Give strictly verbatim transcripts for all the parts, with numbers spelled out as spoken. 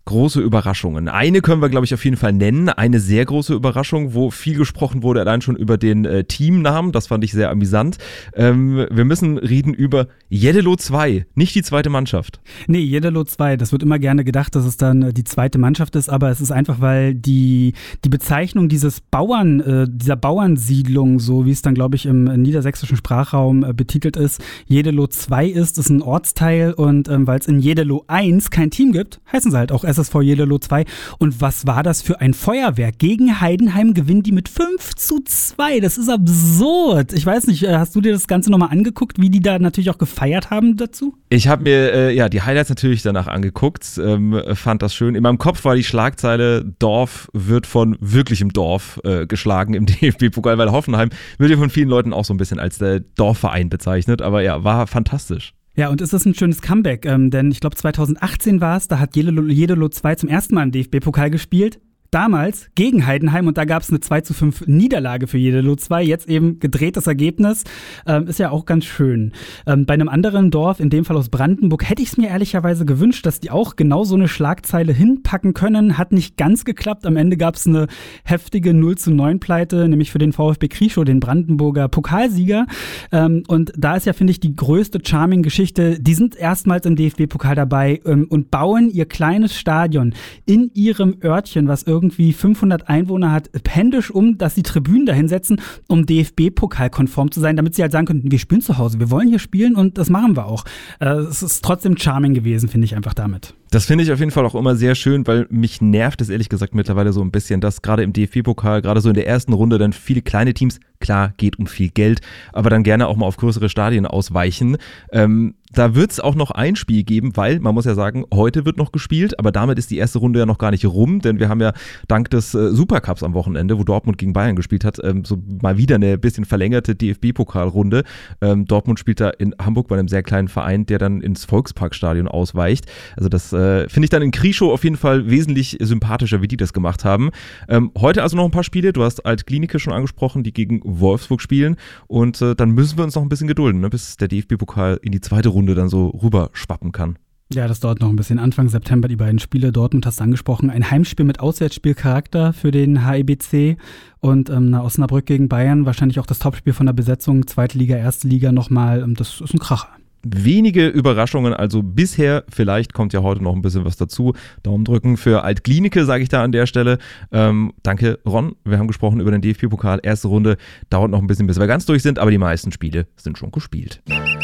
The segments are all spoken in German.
große Überraschungen. Eine können wir, glaube ich, auf jeden Fall nennen. Eine sehr große Überraschung, wo viel gesprochen wurde, allein schon über den äh, Teamnamen. Das fand ich sehr amüsant. Ähm, wir müssen reden über Jeddelo zwei, nicht die zweite Mannschaft. Nee, Jeddelo zwei. Das wird immer gerne gedacht, dass es dann äh, die zweite Mannschaft ist, aber es ist einfach, weil die, die Bezeichnung dieses Bauern, äh, dieser Bauernsiedlung, so wie es dann, glaube ich, im niedersächsischen Sprachraum äh, betitelt ist, Jeddelo zwei ist, ist ein Ortsteil und ähm, weil es in Jeddelo eins kein Team gibt, heißen sie halt auch S S V Jeddelo zwei. Und was war das für ein Feuerwerk? Gegen Heidenheim gewinnen die mit fünf zu zwei. Das ist absurd. Ich weiß nicht, hast du dir das Ganze nochmal angeguckt, wie die da natürlich auch gefeiert haben dazu? Ich habe mir äh, ja die Highlights natürlich danach angeguckt, ähm, fand das schön. In meinem Kopf war die Schlagzeile, Dorf wird von wirklichem Dorf äh, geschlagen im D F B-Pokal, weil Hoffenheim wird ja von vielen Leuten auch so ein bisschen als der Dorfverein bezeichnet, aber ja, war fantastisch. Ja, und es ist ein schönes Comeback, ähm, denn ich glaube zweitausendachtzehn war es, da hat Jeddelo, Jeddelo zwei zum ersten Mal im D F B-Pokal gespielt. Damals gegen Heidenheim und da gab es eine zwei zu fünf Niederlage für Jeddelo zwei, jetzt eben gedrehtes Ergebnis, ähm, ist ja auch ganz schön. Ähm, bei einem anderen Dorf, in dem Fall aus Brandenburg, hätte ich es mir ehrlicherweise gewünscht, dass die auch genau so eine Schlagzeile hinpacken können, hat nicht ganz geklappt, am Ende gab es eine heftige null zu neun Pleite, nämlich für den VfB Krieschow, den Brandenburger Pokalsieger, ähm, und da ist ja, finde ich, die größte Charming-Geschichte, die sind erstmals im D F B-Pokal dabei ähm, und bauen ihr kleines Stadion in ihrem Örtchen, was irgendwie irgendwie fünfhundert Einwohner hat, händisch um, dass die Tribünen da hinsetzen, um D F B-Pokal-konform zu sein, damit sie halt sagen könnten, wir spielen zu Hause, wir wollen hier spielen und das machen wir auch. Äh, es ist trotzdem charming gewesen, finde ich einfach damit. Das finde ich auf jeden Fall auch immer sehr schön, weil mich nervt es ehrlich gesagt mittlerweile so ein bisschen, dass gerade im D F B-Pokal, gerade so in der ersten Runde dann viele kleine Teams, klar, geht um viel Geld, aber dann gerne auch mal auf größere Stadien ausweichen. Ähm, da wird es auch noch ein Spiel geben, weil, man muss ja sagen, heute wird noch gespielt, aber damit ist die erste Runde ja noch gar nicht rum, denn wir haben ja dank des äh, Supercups am Wochenende, wo Dortmund gegen Bayern gespielt hat, ähm, so mal wieder eine bisschen verlängerte D F B-Pokalrunde. Ähm, Dortmund spielt da in Hamburg bei einem sehr kleinen Verein, der dann ins Volksparkstadion ausweicht. Also das äh, finde ich dann in Krieschow auf jeden Fall wesentlich sympathischer, wie die das gemacht haben. Ähm, heute also noch ein paar Spiele, du hast Alt-Klinike schon angesprochen, die gegen Wolfsburg spielen und äh, dann müssen wir uns noch ein bisschen gedulden, ne, bis der D F B-Pokal in die zweite Runde dann so rüber schwappen kann. Ja, das dauert noch ein bisschen. Anfang September die beiden Spiele. Dortmund hast du angesprochen. Ein Heimspiel mit Auswärtsspielcharakter für den H E B C und ähm, Osnabrück gegen Bayern. Wahrscheinlich auch das Topspiel von der Besetzung. Zweite Liga, erste Liga nochmal. Das ist ein Kracher. Wenige Überraschungen, also bisher, vielleicht kommt ja heute noch ein bisschen was dazu. Daumen drücken für Alt-Klinike, sage ich da an der Stelle. Ähm, danke, Ron. Wir haben gesprochen über den D F B-Pokal. Erste Runde dauert noch ein bisschen, bis wir ganz durch sind, aber die meisten Spiele sind schon gespielt.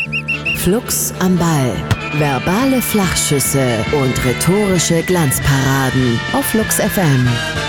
Flux am Ball. Verbale Flachschüsse und rhetorische Glanzparaden auf Flux F M.